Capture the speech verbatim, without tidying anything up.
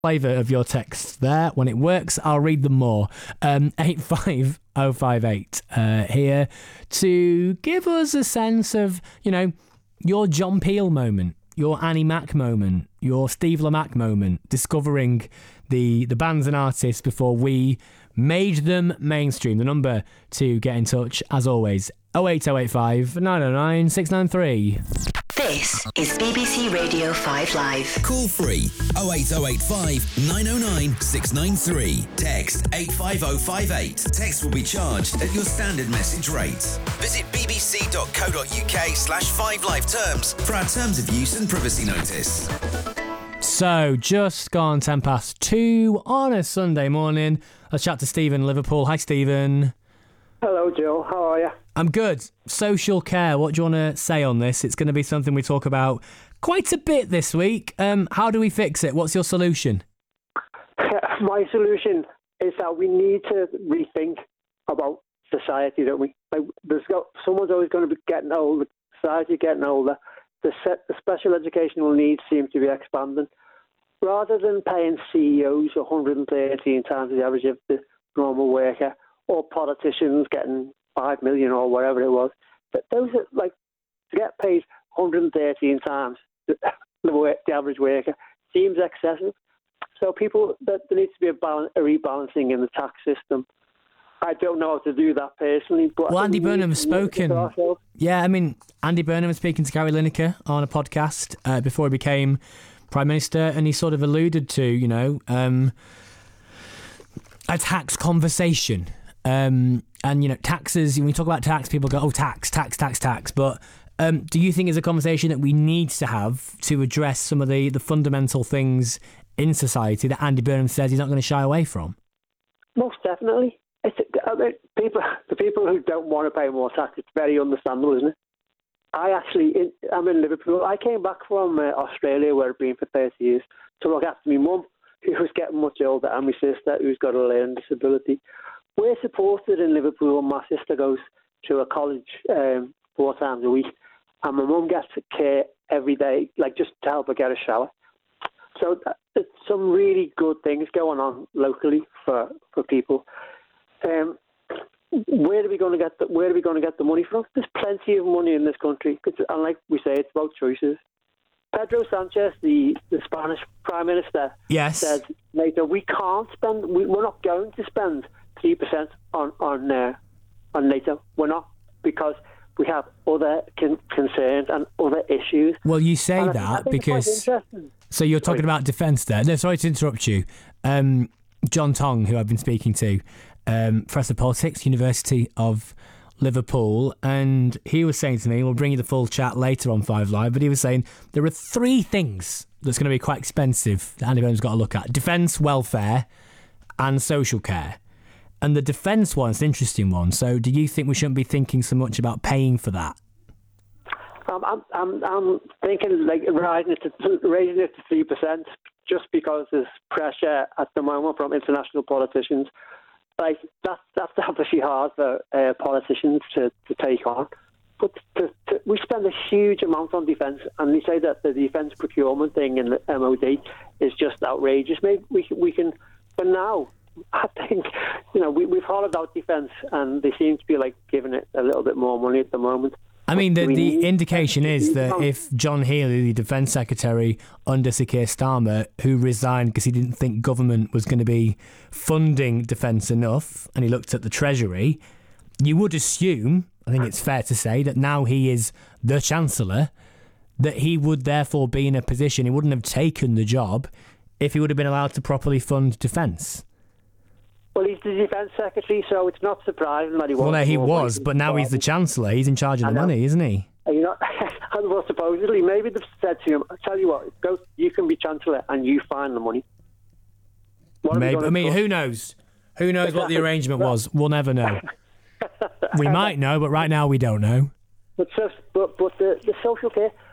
flavour of your text there. When it works, I'll read them more. Um, eight five oh five eight uh, here to give us a sense of, you know, your John Peel moment, your Annie Mac moment, your Steve Lamacq moment, discovering the, the bands and artists before we made them mainstream. The number to get in touch, as always, oh eight oh eight five, nine oh nine, six nine three. This is B B C Radio five Live. Call free oh eight oh eight five, nine oh nine, six nine three. Text eight five oh five eight. Text will be charged at your standard message rate. Visit bbc.co.uk slash 5live terms for our terms of use and privacy notice. So, just gone ten past two on a Sunday morning. Let's chat to Stephen in Liverpool. Hi, Stephen. Hello, Joe. How are you? I'm good. Social care. What do you want to say on this? It's going to be something we talk about quite a bit this week. Um, how do we fix it? What's your solution? My solution is that we need to rethink about society, don't we? Like, there's got, someone's always going to be getting older. Society getting older. The, set, the special educational needs seem to be expanding. Rather than paying C E Os one hundred thirteen times the average of the normal worker, or politicians getting five million or whatever it was, but those are like to get paid one hundred thirteen times the, the, the average worker seems excessive. So people, that there needs to be a, balance, a rebalancing in the tax system. I don't know how to do that personally, but well, Andy Burnham has spoken. Yeah, I mean, Andy Burnham was speaking to Gary Lineker on a podcast uh, before he became Prime Minister, and he sort of alluded to, you know, um, a tax conversation. Um, and, you know, taxes, when we talk about tax, people go, oh, tax, tax, tax, tax. But um, do you think it's a conversation that we need to have to address some of the, the fundamental things in society that Andy Burnham says he's not going to shy away from? Most definitely. It's, I mean, people, the people who don't want to pay more tax, it's very understandable, isn't it? I actually, I'm in Liverpool. I came back from uh, Australia, where I've been for thirty years, to look after my mum, who was getting much older, and my sister, who's got a learning disability. We're supported in Liverpool. My sister goes to a college um, four times a week, and my mum gets care every day, like just to help her get a shower. So uh, there's some really good things going on locally for, for people. Um, where are we going to get the, where are we going to get the money from? There's plenty of money in this country, and like we say, it's about choices. Pedro Sanchez, the, the Spanish Prime Minister, yes, said later, we can't spend, we, we're not going to spend three percent on on uh, on NATO. We're not, because we have other con- concerns and other issues. Well, you say and that I think, I think because so you're talking sorry. about defence there. No, sorry to interrupt you. Um, John Tong, who I've been speaking to, um, Professor of Politics, University of Liverpool, and he was saying to me, we'll bring you the full chat later on Five Live, but he was saying there are three things that's going to be quite expensive that Andy Burnham's got to look at: defence, welfare, and social care. And the defence one's an interesting one. So do you think we shouldn't be thinking so much about paying for that? Um, I'm, I'm, I'm thinking like raising it to, raising it to three percent, just because there's pressure at the moment from international politicians. Like, that's, that's obviously hard for uh, politicians to, to take on. But to, to, we spend a huge amount on defence, and they say that the defence procurement thing in the M O D is just outrageous. Maybe we, we can, for now, I think, you know, we, we've hollowed out defence, and they seem to be like giving it a little bit more money at the moment. I mean, the, the indication is that on. if John Healey, the Defence Secretary under Sir Keir Starmer, who resigned because he didn't think government was going to be funding defence enough, and he looked at the Treasury, you would assume, I think it's fair to say, that now he is the Chancellor, that he would therefore be in a position, he wouldn't have taken the job if he would have been allowed to properly fund defence. Well, he's the Defence Secretary, so it's not surprising that he was. Well, no, he was, but now he's the Chancellor. He's in charge of the money, isn't he? You know, well, supposedly, maybe they've said to him, I'll tell you what, go, you can be Chancellor and you find the money. What Maybe. I mean, who knows? Who knows exactly what the arrangement was? We'll never know. We might know, but right now we don't know. But, so, but, but the, the social care,